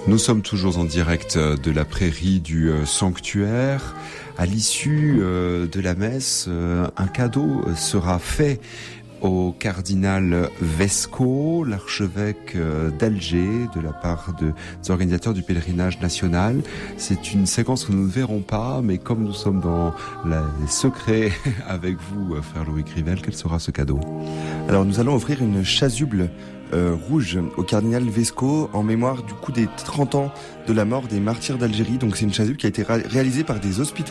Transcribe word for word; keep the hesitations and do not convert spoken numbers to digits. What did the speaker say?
Nous sommes toujours en direct de la prairie du sanctuaire. À l'issue de la messe, un cadeau sera fait au cardinal Vesco, l'archevêque d'Alger, de la part de, des organisateurs du pèlerinage national. C'est une séquence que nous ne verrons pas, mais comme nous sommes dans la, les secrets avec vous, frère Louis Crivel, quel sera ce cadeau ? Alors nous allons offrir une chasuble euh, rouge au cardinal Vesco en mémoire du coup des trente ans de la mort des martyrs d'Algérie. Donc c'est une chasuble qui a été ré- réalisée par des hospitaliers